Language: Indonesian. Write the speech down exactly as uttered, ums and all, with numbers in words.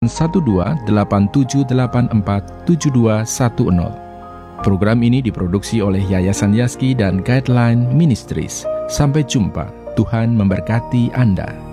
satu dua delapan tujuh delapan empat tujuh dua satu nol. Program ini diproduksi oleh Yayasan Yazki dan Guideline Ministries. Sampai jumpa. Tuhan memberkati Anda.